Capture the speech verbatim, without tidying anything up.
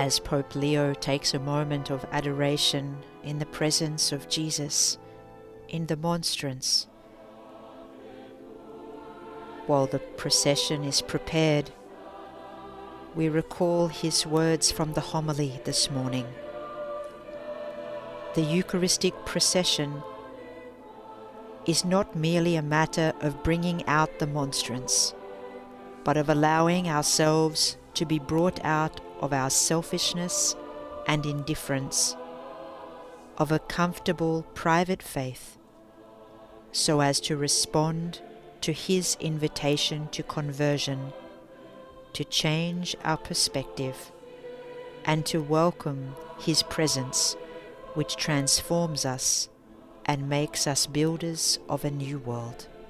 as Pope Leo takes a moment of adoration in the presence of Jesus in the monstrance. While the procession is prepared, we recall his words from the homily this morning. The Eucharistic procession is not merely a matter of bringing out the monstrance, but of allowing ourselves to be brought out of our selfishness and indifference, of a comfortable private faith, so as to respond to his invitation to conversion, to change our perspective, and to welcome his presence, which transforms us and makes us builders of a new world.